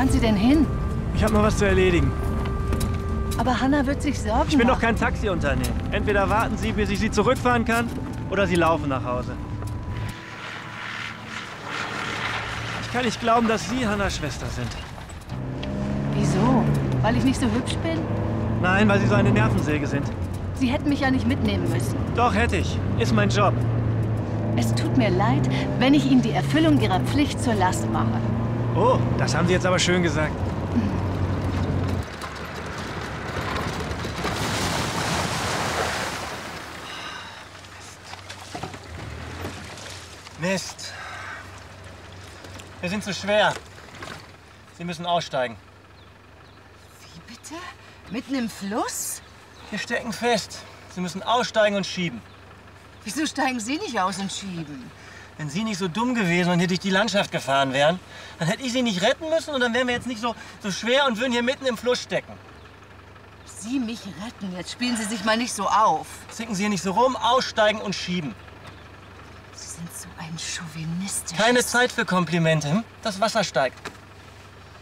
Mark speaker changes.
Speaker 1: wollen Sie denn hin?
Speaker 2: Ich habe noch was zu erledigen.
Speaker 1: Aber Hanna wird sich Sorgen
Speaker 2: Ich bin doch
Speaker 1: machen.
Speaker 2: kein Taxiunternehmen. Entweder warten Sie, bis ich Sie zurückfahren kann, oder Sie laufen nach Hause. Ich kann nicht glauben, dass Sie Hannas Schwester sind.
Speaker 1: Wieso? Weil ich nicht so hübsch bin?
Speaker 2: Nein, weil Sie so eine Nervensäge sind.
Speaker 1: Sie hätten mich ja nicht mitnehmen müssen.
Speaker 2: Doch, hätte ich. Ist mein Job.
Speaker 1: Es tut mir leid, wenn ich Ihnen die Erfüllung Ihrer Pflicht zur Last mache.
Speaker 2: Oh, das haben Sie jetzt aber schön gesagt. Mist. Wir sind zu schwer. Sie müssen aussteigen.
Speaker 1: Wie bitte? Mitten im Fluss?
Speaker 2: Wir stecken fest. Sie müssen aussteigen und schieben.
Speaker 1: Wieso steigen Sie nicht aus und schieben?
Speaker 2: Wenn Sie nicht so dumm gewesen und hier durch die Landschaft gefahren wären, dann hätte ich Sie nicht retten müssen und dann wären wir jetzt nicht so schwer und würden hier mitten im Fluss stecken.
Speaker 1: Sie mich retten? Jetzt spielen Sie sich mal nicht so auf.
Speaker 2: Zicken Sie hier nicht so rum, aussteigen und schieben.
Speaker 1: Sie sind so ein chauvinistisches...
Speaker 2: Keine Zeit für Komplimente. Hm? Das Wasser steigt.